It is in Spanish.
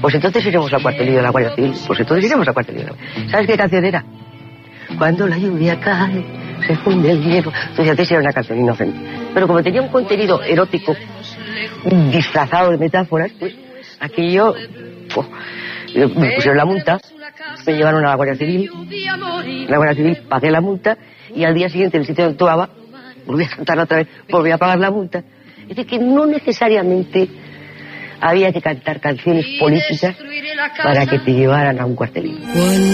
Pues entonces iremos al cuartelillo de la Guardia Civil. Pues entonces iremos al cuartelillo. ¿Sabes qué canción era? Cuando la lluvia cae, se funde el hielo. Entonces antes era una canción inocente. Pero como tenía un contenido erótico disfrazado de metáforas, pues aquello... me pusieron la multa, me llevaron a la Guardia Civil. La Guardia Civil pagué la multa y al día siguiente en el sitio donde actuaba volví a cantar otra vez, volví a pagar la multa. Es decir, que no necesariamente había que cantar canciones políticas para que te llevaran a un cuartelillo.